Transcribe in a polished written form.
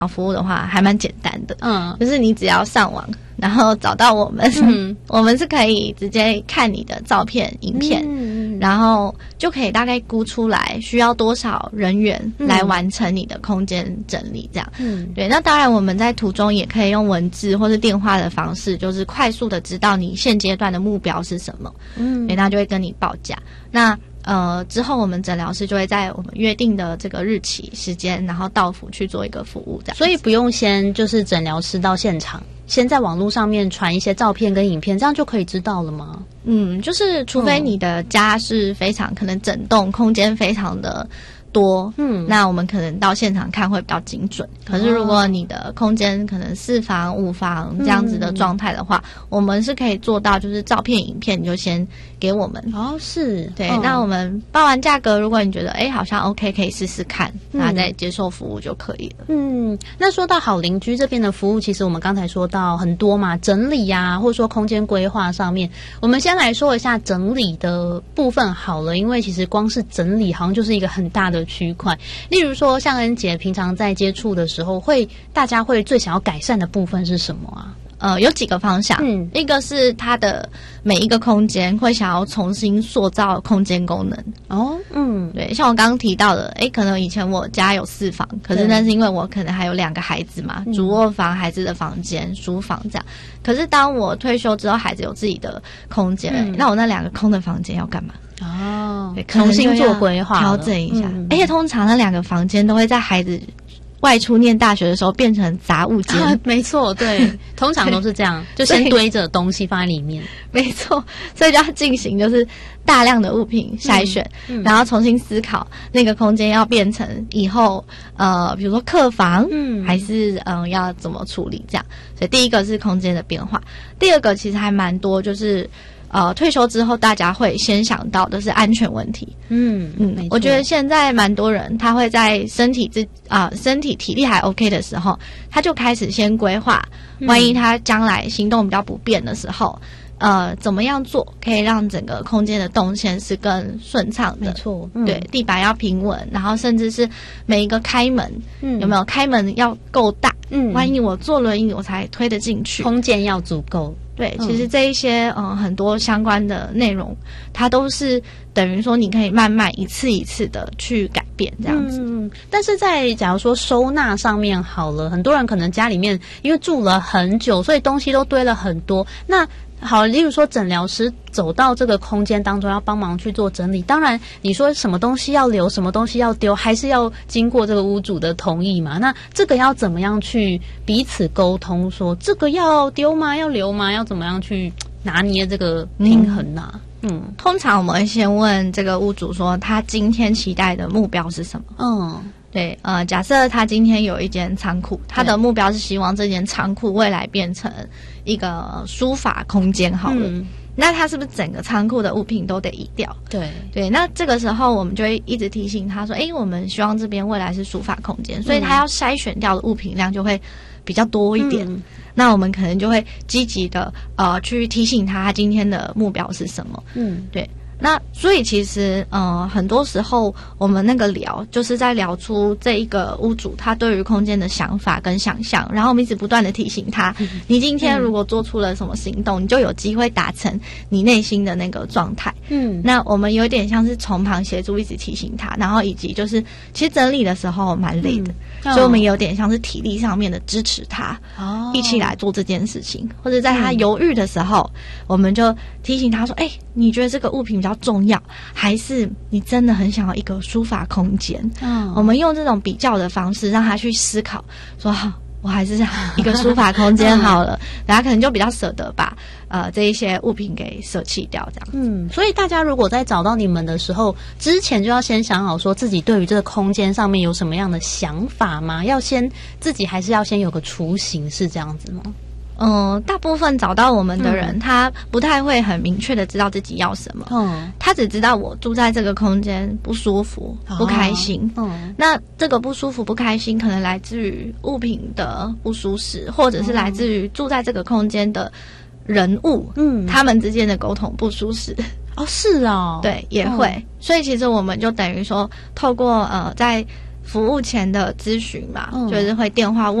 服务的话还蛮简单的，就是你只要上网，然后找到我们，我们是可以直接看你的照片、影片，然后就可以大概估出来需要多少人员来完成你的空间整理，这样。对。那当然，我们在途中也可以用文字或是电话的方式，就是快速的知道你现阶段的目标是什么，对，那就会跟你报价。那之后我们诊疗师就会在我们约定的这个日期时间，然后到府去做一个服务，这样。 所以不用先就是诊疗师到现场，先在网络上面传一些照片跟影片，这样就可以知道了吗？ 就是除非你的家是非常可能整栋空间非常的多，那我们可能到现场看会比较精准。可是如果你的空间可能4房5房这样子的状态的话，我们是可以做到就是照片影片你就先给我们。 是对。那我们报完价格，如果你觉得好像 OK 可以试试看，那再接受服务就可以了。 那说到好邻居这边的服务，其实我们刚才说到很多嘛，整理啊，或者说空间规划上面，我们先来说一下整理的部分好了，因为其实光是整理好像就是一个很大的区块。例如说像恩姐平常在接触的时候，大家会最想要改善的部分是什么啊？ 有几个方向，一个是它的每一个空间会想要重新塑造空间功能。对，像我刚刚提到的，可能以前我家有4房，可是那是因为我可能还有2个孩子嘛，主卧房、孩子的房间、书房这样。可是当我退休之后，孩子有自己的空间，那我那2个空的房间要干嘛？ 重新做规划， 调整一下。而且通常那2个房间都会在孩子外出念大学的时候变成杂物间。 没错，对，通常都是这样，就先堆着东西放在里面。 没错，所以就要进行就是大量的物品筛选，然后重新思考那个空间要变成以后比如说客房，还是要怎么处理这样。所以第一个是空间的变化，第二个其实还蛮多，就是退休之后大家会先想到的是安全问题。我觉得现在蛮多人他会在身体体力还 OK 的时候，他就开始先规划，万一他将来行动比较不便的时候，怎么样做可以让整个空间的动线是更顺畅的。 没错， 对，地板要平稳，然后甚至是每一个开门，有没有开门要够大，万一我坐轮椅我才推得进去， 空间要足够。 对，其实这一些很多相关的内容，它都是等于说你可以慢慢一次一次的去改变这样子。 但是在假如说收纳上面好了，很多人可能家里面因为住了很久，所以东西都堆了很多。那好，例如说诊疗师走到这个空间当中要帮忙去做整理，当然你说什么东西要留，什么东西要丢，还是要经过这个屋主的同意嘛。那这个要怎么样去彼此沟通，说这个要丢吗？要留吗？要怎么样去拿捏这个平衡啊？ 通常我们会先问这个屋主说他今天期待的目标是什么。对，假设他今天有一间仓库，他的目标是希望这间仓库未来变成一个书法空间好了。那他是不是整个仓库的物品都得移掉？对，那这个时候我们就会一直提醒他说，我们希望这边未来是书法空间，所以他要筛选掉的物品量就会比较多一点。那我们可能就会积极的去提醒他今天的目标是什么。对。那所以其实很多时候我们那个聊就是在聊出这一个屋主他对于空间的想法跟想象，然后我们一直不断的提醒他，你今天如果做出了什么行动，你就有机会达成你内心的那个状态。那我们有点像是从旁协助，一直提醒他，然后以及就是其实整理的时候蛮累的，所以我们有点像是体力上面的支持他，一起来做这件事情。或者在他犹豫的时候，我们就提醒他说，你觉得这个物品比较重要，还是你真的很想要一个书法空间？我们用这种比较的方式让他去思考，说好，我还是一个书法空间好了，然后可能就比较舍得把这一些物品给舍弃掉，这样。 所以大家如果在找到你们的时候，之前就要先想好说自己对于这个空间上面有什么样的想法吗？自己还是要先有个雏形，是这样子吗？ 大部分找到我们的人，他不太会很明确的知道自己要什么。他只知道我住在这个空间不舒服、不开心。那这个不舒服、不开心，可能来自于物品的不舒适，或者是来自于住在这个空间的人物，他们之间的沟通不舒适。 是哦， 对，也会。所以其实我们就等于说，透过在服务前的咨询嘛，就是会电话问